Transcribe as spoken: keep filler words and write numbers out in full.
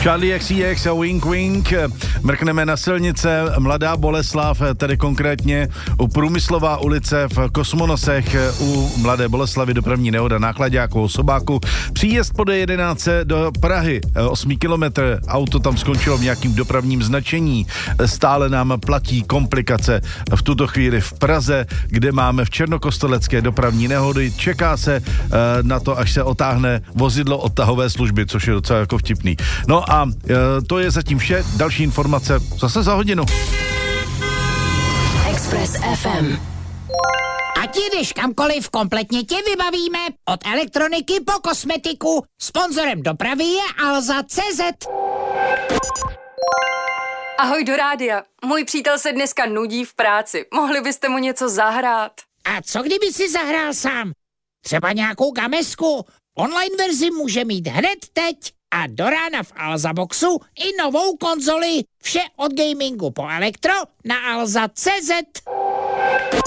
Charlie X C X a Wink Wink. Mrkneme na silnice. Mladá Boleslav, tedy konkrétně u Průmyslová ulice v Kosmonosech u Mladé Boleslavy dopravní nehoda náklaďáku osobáku. Příjezd po D jedenáct do Prahy, osm kilometr, auto tam skončilo v nějakým dopravním značení. Stále nám platí komplikace v tuto chvíli v Praze, kde máme v Černokostelecké dopravní nehody. Čeká se na to, až se otáhne vozidlo odtahové služby, což je docela jako vtipný. No a to je zatím vše. Další informace zase za hodinu. Express F M. Ať jdeš kamkoliv, kompletně tě vybavíme. Od elektroniky po kosmetiku. Sponzorem dopravy je Alza tečka cé zet. Ahoj do rádia. Můj přítel se dneska nudí v práci. Mohli byste mu něco zahrát? A co kdyby si zahrál sám? Třeba nějakou gamesku. Online verzi může mít hned teď. A do rána v Alza Boxu i novou konzoli. Vše od gamingu po elektro na alza tečka cé zet.